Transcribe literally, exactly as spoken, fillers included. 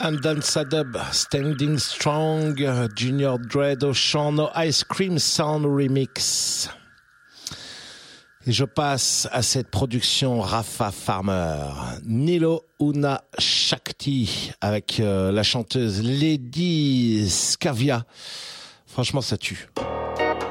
And Danza Dub, Standing Strong, Junior Dread, Ocean, Ice Cream Sound Remix. Et je passe à cette production Rafa Farmer, Nilo Una Shakti, avec euh, la chanteuse Lady Scavia. Franchement, ça tue.